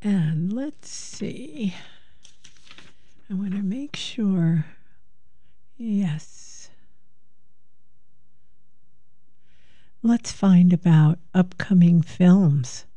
And let's see. I want to make sure. Yes. Let's find about upcoming films